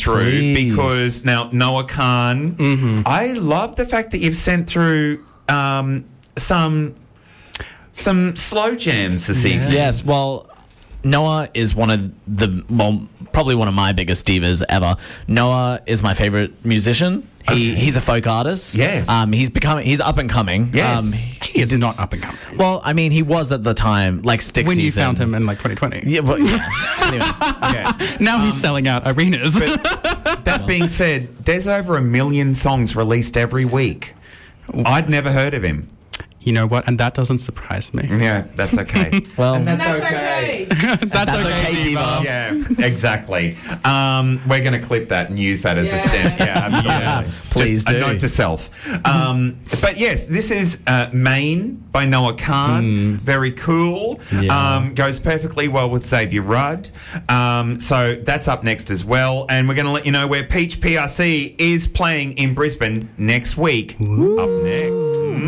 through Please. because now Noah Khan, I love the fact that you've sent through some slow jams this evening. Yes, well, Noah is probably one of my biggest divas ever. Noah is my favorite musician. He's a folk artist. Yes. He's up and coming. Yes. He is not up and coming. Well, I mean, he was at the time, like Stick When Season. you found him in like 2020. Yeah, but anyway. Yeah. Now he's selling out arenas. That being said, there's over 1 million songs released every week. I'd never heard of him. You know what? And that doesn't surprise me. Yeah, that's okay. Well, And That's okay. That's okay, Diva. Yeah, exactly. We're going to clip that and use that as a stamp. Yeah, absolutely. Yes, please Just do. a note to self. But yes, this is Maine by Noah Khan. Very cool. Yeah. Goes perfectly well with Xavier Rudd. So that's up next as well. And we're going to let you know where Peach PRC is playing in Brisbane next week. Up next.